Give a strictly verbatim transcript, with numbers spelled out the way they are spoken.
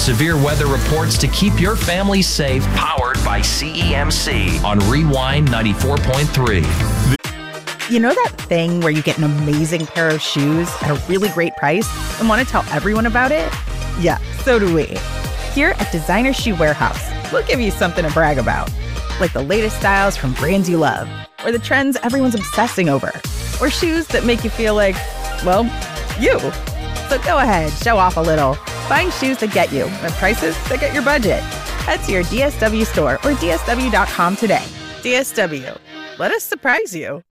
severe weather reports to keep your family safe, powered by C E M C on Rewind ninety-four point three. You know that thing where you get an amazing pair of shoes at a really great price and want to tell everyone about it? Yeah, so do we. Here at Designer Shoe Warehouse, we'll give you something to brag about, like the latest styles from brands you love, or the trends everyone's obsessing over, or shoes that make you feel like, well, you. So go ahead, show off a little. Find shoes that get you at prices that get your budget. Head to your D S W store or D S W dot com today. D S W, let us surprise you.